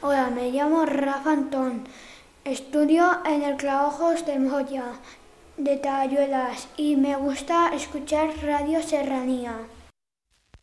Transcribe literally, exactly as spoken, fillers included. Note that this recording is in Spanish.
Hola, me llamo Rafa Antón. Estudio en el Claojos de Moya, de Tayuelas, y me gusta escuchar Radio Serranía.